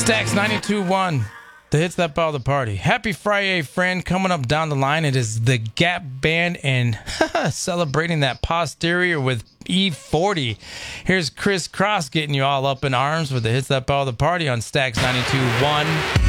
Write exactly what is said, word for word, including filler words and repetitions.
Stacks ninety-two one. The hits that ball the party. Happy Friday, friend. Coming up down the line, it is the Gap Band and celebrating that posterior with E forty. Here's Chris Cross getting you all up in arms with the hits that ball the party on Stacks ninety-two one.